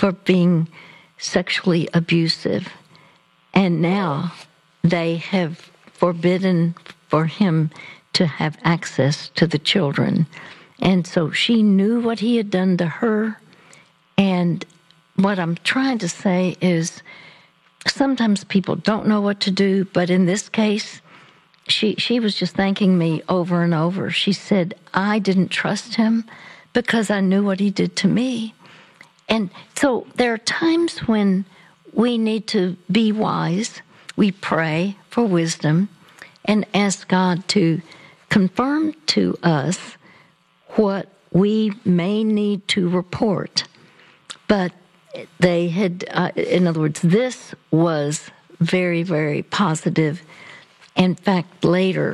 for being sexually abusive. And now they have forbidden for him to have access to the children. And so she knew what he had done to her. And what I'm trying to say is sometimes people don't know what to do, but in this case, she was just thanking me over and over. She said, I didn't trust him because I knew what he did to me. And so there are times when we need to be wise. We pray for wisdom and ask God to confirm to us what we may need to report. But they had, in other words, this was very, very positive. In fact, later,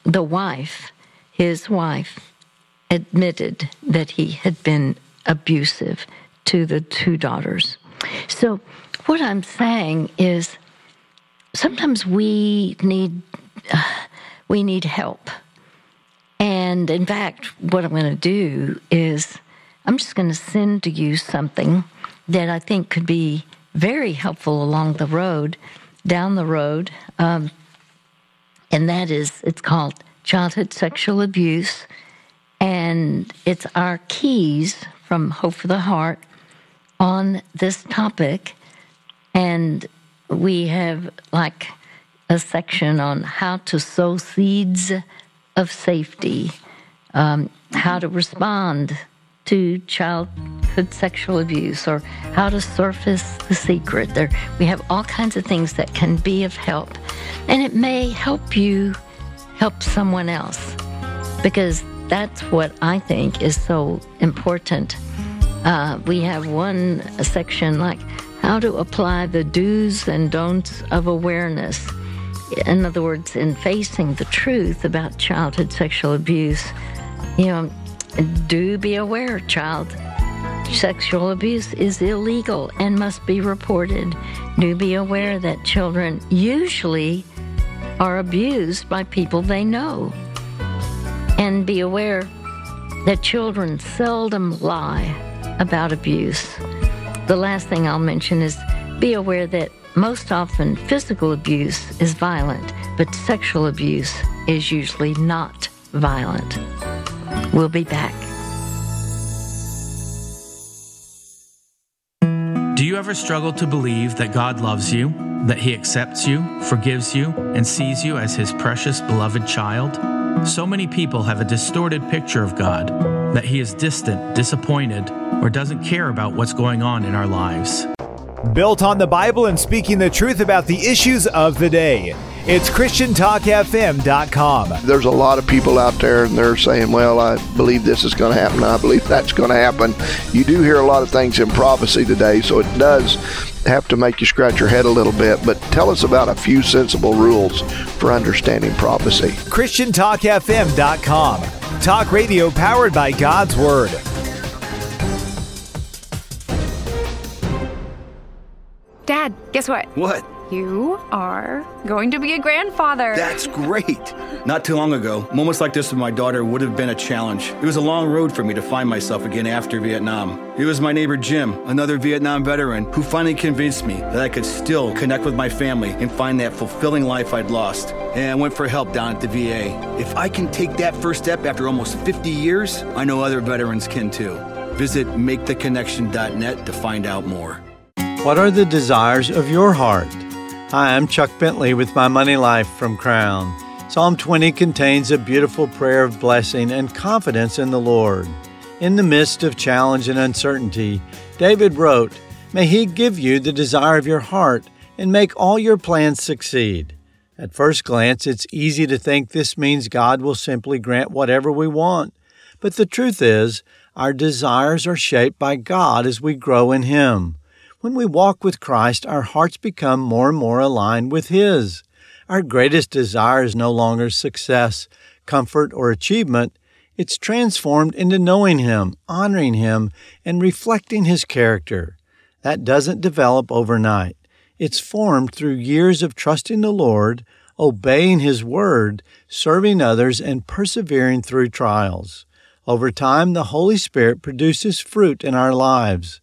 his wife, admitted that he had been abusive to the two daughters. So what I'm saying is sometimes we need help. And in fact, what I'm going to do is I'm just going to send to you something that I think could be very helpful down the road. And that is, it's called Childhood Sexual Abuse. And it's our keys from Hope for the Heart on this topic. And we have like a section on how to sow seeds of safety, how to respond to childhood sexual abuse, or how to surface the secret. We have all kinds of things that can be of help. And it may help you help someone else, because that's what I think is so important. We have one section like how to apply the do's and don'ts of awareness. In other words, in facing the truth about childhood sexual abuse, do be aware, child sexual abuse is illegal and must be reported. Do be aware that children usually are abused by people they know. And be aware that children seldom lie about abuse. The last thing I'll mention is be aware that most often physical abuse is violent, but sexual abuse is usually not violent. We'll be back. Do you ever struggle to believe that God loves you, that He accepts you, forgives you, and sees you as His precious, beloved child? So many people have a distorted picture of God, that He is distant, disappointed, or doesn't care about what's going on in our lives. Built on the Bible and speaking the truth about the issues of the day. It's ChristianTalkFM.com. There's a lot of people out there and they're saying, well, I believe this is going to happen. I believe that's going to happen. You do hear a lot of things in prophecy today, so it does have to make you scratch your head a little bit. But tell us about a few sensible rules for understanding prophecy. ChristianTalkFM.com. Talk radio powered by God's Word. Dad, guess what? What? You are going to be a grandfather. That's great. Not too long ago, moments like this with my daughter would have been a challenge. It was a long road for me to find myself again after Vietnam. It was my neighbor Jim, another Vietnam veteran, who finally convinced me that I could still connect with my family and find that fulfilling life I'd lost. And I went for help down at the VA. If I can take that first step after almost 50 years, I know other veterans can too. Visit maketheconnection.net to find out more. What are the desires of your heart? Hi, I'm Chuck Bentley with My Money Life from Crown. Psalm 20 contains a beautiful prayer of blessing and confidence in the Lord. In the midst of challenge and uncertainty, David wrote, "May He give you the desire of your heart and make all your plans succeed." At first glance, it's easy to think this means God will simply grant whatever we want. But the truth is, our desires are shaped by God as we grow in Him. When we walk with Christ, our hearts become more and more aligned with His. Our greatest desire is no longer success, comfort, or achievement. It's transformed into knowing Him, honoring Him, and reflecting His character. That doesn't develop overnight. It's formed through years of trusting the Lord, obeying His Word, serving others, and persevering through trials. Over time, the Holy Spirit produces fruit in our lives.